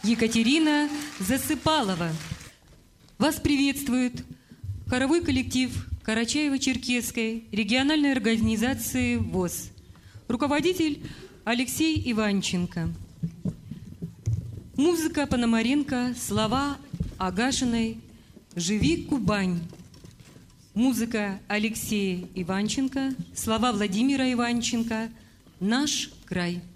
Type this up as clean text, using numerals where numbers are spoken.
Екатерина Засыпалова. Вас приветствует хоровой коллектив Карачаево-Черкесской региональной организации ВОС. Руководитель Алексей Иванченко. Музыка Пономаренко, слова Агашиной «Живи, Кубань». Музыка Алексея Иванченко, слова Владимира Иванченко «Наш край».